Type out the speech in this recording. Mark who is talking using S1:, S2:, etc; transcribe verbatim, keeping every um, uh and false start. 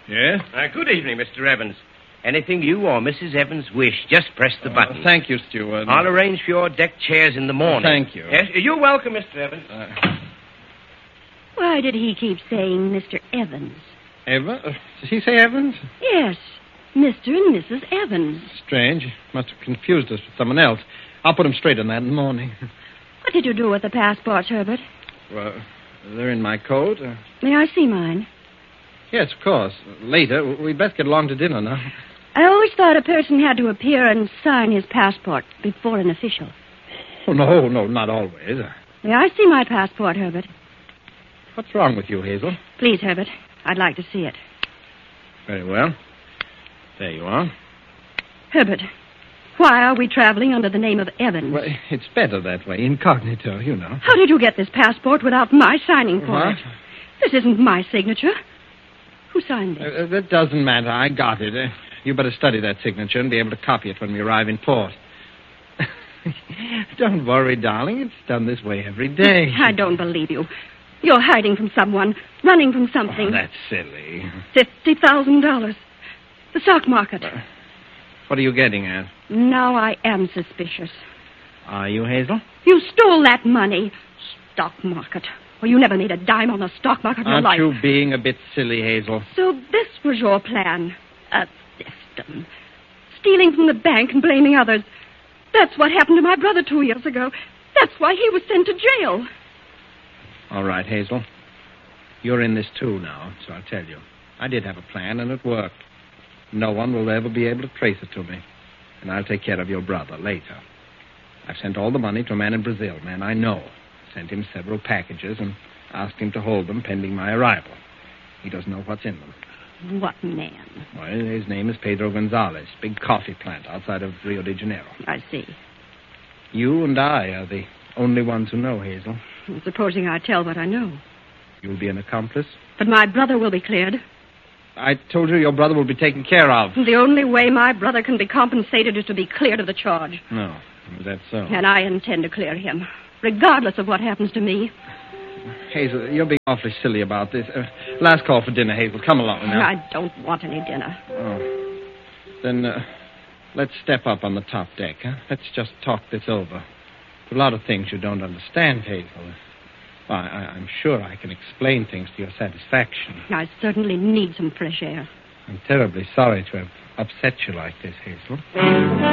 S1: Yes?
S2: Uh, good evening, Mister Evans. Anything you or Missus Evans wish, just press the button.
S1: Uh, thank you, steward.
S2: I'll arrange for your deck chairs in the morning.
S1: Thank you.
S2: Yes, you're welcome, Mister Evans.
S1: Uh,
S3: Why did he keep saying Mister Evans?
S1: Eva? Uh, did he say Evans?
S3: Yes, Mister and Missus Evans.
S1: Strange. Must have confused us with someone else. I'll put him straight on that in the morning.
S3: What did you do with the passports, Herbert?
S1: Well, they're in my coat. Uh,
S3: May I see mine?
S1: yes, of course. Later. We'd best get along to dinner now.
S3: I always thought a person had to appear and sign his passport before an official.
S1: Oh, no, no, not always. Uh,
S3: May I see my passport, Herbert?
S1: what's wrong with you, Hazel?
S3: Please, Herbert. I'd like to see it.
S1: Very well. There you are.
S3: Herbert, why are we traveling under the name of Evans?
S1: Well, it's better that way. Incognito, you know.
S3: How did you get this passport without my signing for
S1: What?
S3: it? This isn't my signature. Who signed
S1: Uh,
S3: it?
S1: uh, that doesn't matter. I got it. Uh, you better study that signature and be able to copy it when we arrive in port. Don't worry, darling. It's done this way every day.
S3: I don't believe you. You're hiding from someone, running from something.
S1: Oh, that's silly.
S3: Fifty thousand dollars. The stock market.
S1: What are you getting at?
S3: Now I am suspicious.
S1: Are you, Hazel?
S3: You stole that money. Stock market. Well, you never made a dime on the stock market in your
S1: Aren't
S3: life.
S1: you being a bit silly, Hazel?
S3: So this was your plan. A system. Stealing from the bank and blaming others. That's what happened to my brother two years ago. That's why he was sent to jail.
S1: All right, Hazel. You're in this too now, so I'll tell you. I did have a plan, and it worked. No one will ever be able to trace it to me. And I'll take care of your brother later. I've sent all the money to a man in Brazil, a man I know. Sent him several packages and asked him to hold them pending my arrival. He doesn't know what's in them.
S3: What man?
S1: Well, his name is Pedro Gonzalez, big coffee plant outside of Rio de Janeiro.
S3: I see.
S1: You and I are the only ones who know, Hazel.
S3: Supposing I tell what I know.
S1: You'll be an accomplice.
S3: But my brother will be cleared.
S1: I told you your brother will be taken care of.
S3: The only way my brother can be compensated is to be cleared of the charge.
S1: No, is that so?
S3: And I intend to clear him, regardless of what happens to me.
S1: Hazel, you're being awfully silly about this. Uh, last call for dinner, Hazel. Come along now.
S3: I don't want any dinner.
S1: Oh. Then uh, let's step up on the top deck, huh? Let's just talk this over. There's a lot of things you don't understand, Hazel. Well, I, I'm sure I can explain things to your satisfaction.
S3: I certainly need some fresh air.
S1: I'm terribly sorry to have upset you like this, Hazel.